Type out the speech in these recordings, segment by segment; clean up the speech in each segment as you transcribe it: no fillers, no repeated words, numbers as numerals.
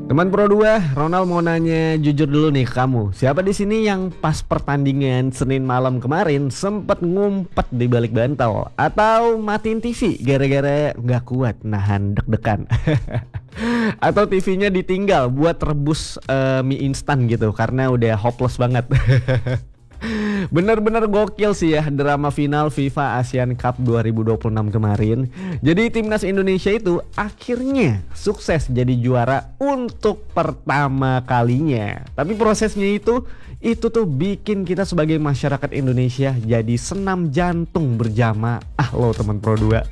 Teman Pro 2, Ronald mau nanya jujur dulu nih ke kamu. Siapa di sini yang pas pertandingan Senin malam kemarin sempet ngumpet di balik bantal atau matiin TV gara-gara nggak kuat nahan deg-degan? Atau TV-nya ditinggal buat rebus mie instan gitu karena udah hopeless banget. Bener-bener gokil sih ya drama final FIFA Asian Cup 2026 kemarin. Jadi timnas Indonesia itu akhirnya sukses jadi juara untuk pertama kalinya. Tapi prosesnya itu tuh bikin kita sebagai masyarakat Indonesia jadi senam jantung berjamaah loh teman Pro 2.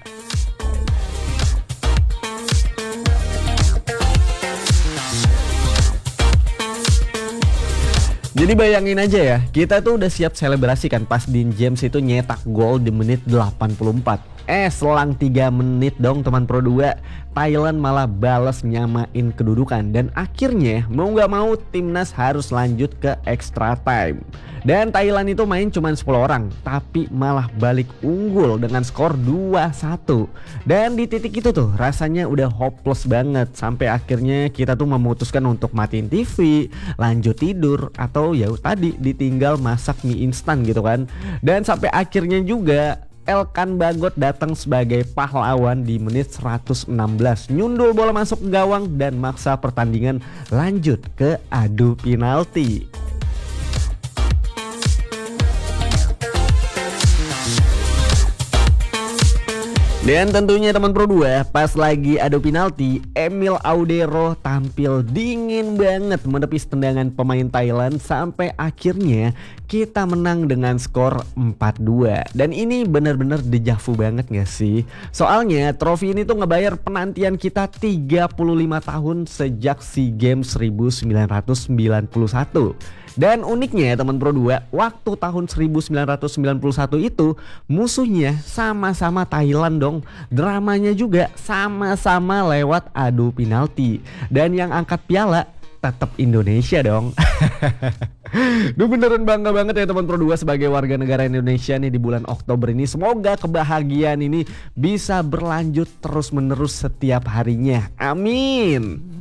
Jadi bayangin aja ya, kita tuh udah siap selebrasi kan pas Dean James itu nyetak gol di menit 84. Selang 3 menit dong teman Pro 2, Thailand malah balas nyamain kedudukan. Dan akhirnya mau gak mau timnas harus lanjut ke extra time. Dan Thailand itu main cuma 10 orang, tapi malah balik unggul dengan skor 2-1. Dan di titik itu tuh rasanya udah hopeless banget. Sampai akhirnya kita tuh memutuskan untuk matiin TV, lanjut tidur, atau ya tadi ditinggal masak mie instan gitu kan. Dan sampai akhirnya juga Elkan Bagot datang sebagai pahlawan di menit 116, nyundul bola masuk ke gawang dan maksa pertandingan lanjut ke adu penalti. Dan tentunya teman Pro 2, pas lagi adu penalti, Emil Audero tampil dingin banget menepis tendangan pemain Thailand sampai akhirnya kita menang dengan skor 4-2. Dan ini bener-bener dejavu banget gak sih? Soalnya trofi ini tuh ngebayar penantian kita 35 tahun sejak SEA Games 1991. Dan uniknya teman Pro 2, waktu tahun 1991 itu musuhnya sama-sama Thailand dong. Dramanya juga sama-sama lewat adu penalti. Dan yang angkat piala tetap Indonesia dong. Duh, beneran bangga banget ya teman Pro 2 sebagai warga negara Indonesia nih di bulan Oktober ini. Semoga kebahagiaan ini bisa berlanjut terus menerus setiap harinya. Amin.